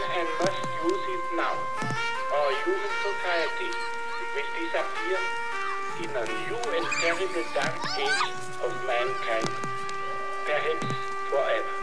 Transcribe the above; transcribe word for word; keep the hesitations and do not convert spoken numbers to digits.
and must use it now. Our human society will disappear in a new and terrible dark age of mankind, perhaps forever.